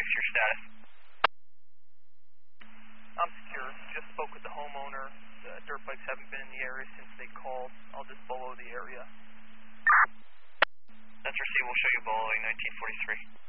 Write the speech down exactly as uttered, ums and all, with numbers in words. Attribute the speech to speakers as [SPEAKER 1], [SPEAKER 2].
[SPEAKER 1] What's your status?
[SPEAKER 2] I'm secure. Just spoke with the homeowner. The dirt bikes haven't been in the area since they called. I'll just follow the area.
[SPEAKER 1] Sensor C will show you below nineteen forty-three.